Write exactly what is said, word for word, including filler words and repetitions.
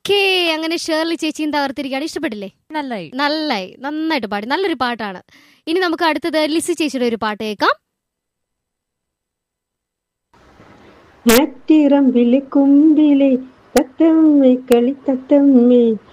Okay, അങ്ങനെ ഷേർലി ചേച്ചിയും തകർത്തിരിക്കുകയാണ്. ഇഷ്ടപ്പെട്ടില്ലേ? നല്ലായി. നല്ലായി, നന്നായിട്ട് പാടി. നല്ലൊരു പാട്ടാണ്. ഇനി നമുക്ക് അടുത്തത് ലിസി ചേച്ചിയുടെ ഒരു പാട്ട് കേൾക്കാം. ഞാറ്റിറമ്പിലെ കുമ്പിലെ തത്തമ്മേ കളി തത്തമ്മേ